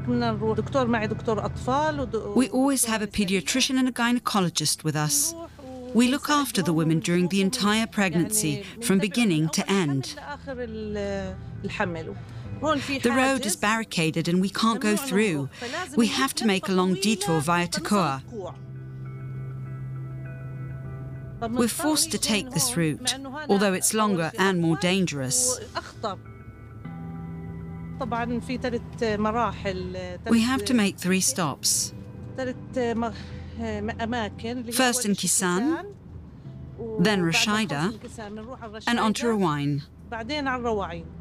We always have a pediatrician and a gynecologist with us. We look after the women during the entire pregnancy, from beginning to end. The road is barricaded and we can't go through. We have to make a long detour via Takua. We're forced to take this route, although it's longer and more dangerous. We have to make 3 stops. First in Kisan, then Rashida, and onto Ruwain.